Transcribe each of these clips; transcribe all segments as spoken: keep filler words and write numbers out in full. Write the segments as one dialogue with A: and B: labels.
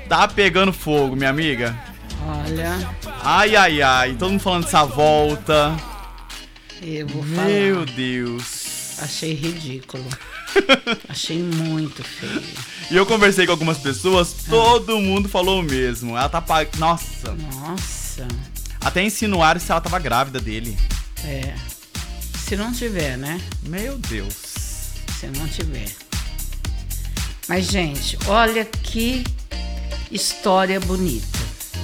A: Tá pegando fogo, minha amiga.
B: Olha.
A: Ai, ai, ai. Todo mundo falando dessa volta.
B: Eu vou falar.
A: Meu Deus.
B: Achei ridículo. Achei muito feio.
A: E eu conversei com algumas pessoas, todo mundo falou o mesmo. Ela tá pag... Nossa.
B: Nossa.
A: Até insinuaram se ela tava grávida dele.
B: É. Se não tiver, né?
A: Meu Deus.
B: Se não tiver. Mas, gente, olha que história bonita.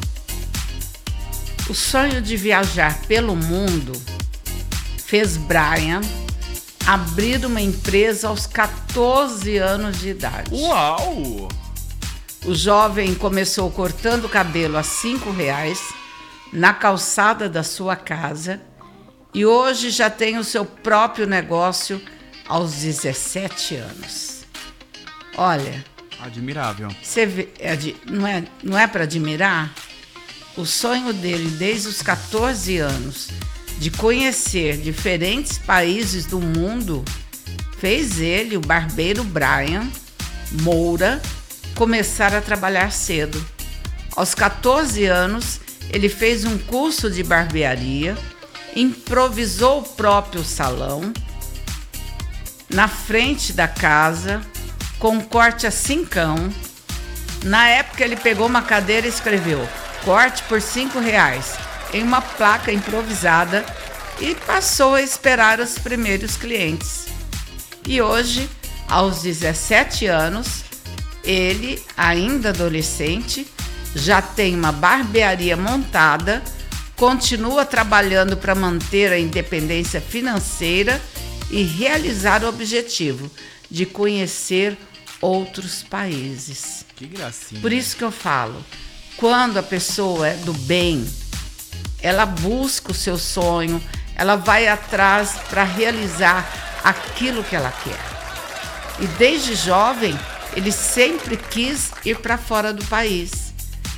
B: O sonho de viajar pelo mundo fez Brian abrir uma empresa aos quatorze anos de idade.
A: Uau!
B: O jovem começou cortando o cabelo a cinco reais na calçada da sua casa e hoje já tem o seu próprio negócio aos dezessete anos. Olha,
A: admirável.
B: Você vê, é de, não é, não é para admirar? O sonho dele desde os quatorze anos de conhecer diferentes países do mundo fez ele, o barbeiro Brian Moura, começar a trabalhar cedo. Aos quatorze anos, ele fez um curso de barbearia, improvisou o próprio salão na frente da casa, com um corte a cincão. Na época, ele pegou uma cadeira e escreveu corte por cinco reais em uma placa improvisada e passou a esperar os primeiros clientes. E hoje, aos dezessete anos, ele, ainda adolescente, já tem uma barbearia montada, continua trabalhando para manter a independência financeira e realizar o objetivo de conhecer outros países.
A: Que gracinha.
B: Por isso que eu falo, quando a pessoa é do bem, ela busca o seu sonho, ela vai atrás para realizar aquilo que ela quer. E desde jovem, ele sempre quis ir para fora do país.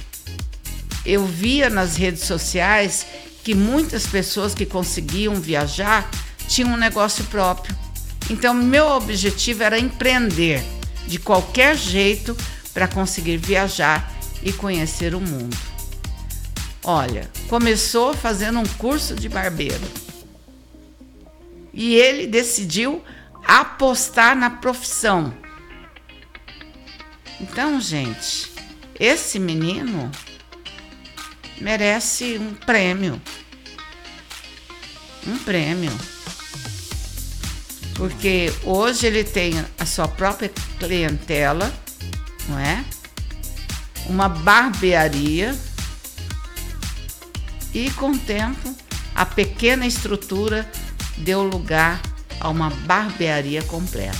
B: Eu via nas redes sociais que muitas pessoas que conseguiam viajar tinham um negócio próprio. Então, meu objetivo era empreender de qualquer jeito para conseguir viajar e conhecer o mundo. Olha, começou fazendo um curso de barbeiro e ele decidiu apostar na profissão. Então, gente, esse menino merece um prêmio. Um prêmio. Porque hoje ele tem a sua própria clientela, não é? Uma barbearia e, com o tempo, a pequena estrutura deu lugar a uma barbearia completa.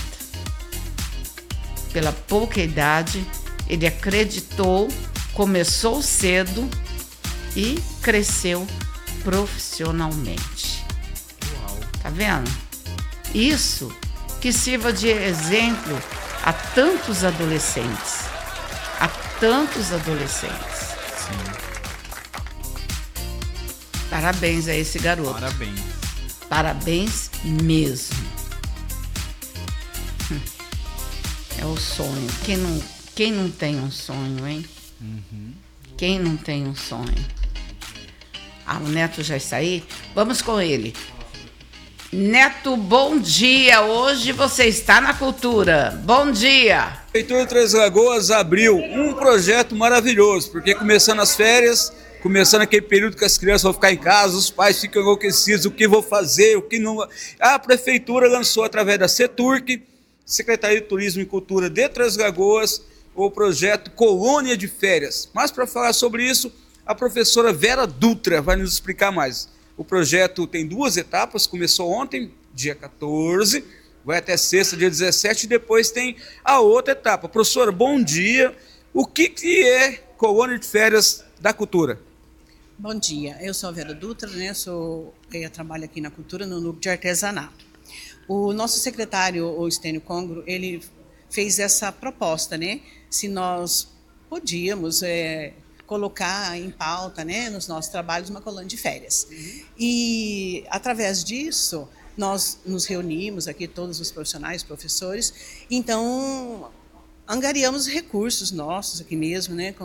B: Pela pouca idade, ele acreditou, começou cedo e cresceu profissionalmente.
A: Uau.
B: Tá vendo? Isso que sirva de exemplo a tantos adolescentes. A tantos adolescentes.
A: Sim.
B: Parabéns a esse garoto.
A: Parabéns.
B: Parabéns mesmo. Hum. É o sonho. Quem não, quem não tem um sonho, hein?
A: Uhum.
B: Quem não tem um sonho? Ah, o Neto já está aí? Vamos com ele. Neto, bom dia. Hoje você está na cultura. Bom dia.
C: A Prefeitura de Três Lagoas abriu um projeto maravilhoso, porque começando as férias, começando aquele período que as crianças vão ficar em casa, os pais ficam enlouquecidos, o que vou fazer, o que não... A Prefeitura lançou, através da CETURC, Secretaria de Turismo e Cultura de Três Lagoas, o projeto Colônia de Férias. Mas para falar sobre isso, a professora Vera Dutra vai nos explicar mais. O projeto tem duas etapas, começou ontem, dia quatorze, vai até sexta, dia dezessete, e depois tem a outra etapa. Professora, bom dia. O que, que é Colônia de Férias da Cultura?
D: Bom dia, eu sou a Vera Dutra, né? Sou, eu trabalho aqui na Cultura, no núcleo de artesanato. O nosso secretário, o Estênio Congro, ele fez essa proposta, né? Se nós podíamos... É, colocar em pauta, né, nos nossos trabalhos, uma colônia de férias. Uhum. E, através disso, nós nos reunimos aqui, todos os profissionais, professores, então, angariamos recursos nossos aqui mesmo, né,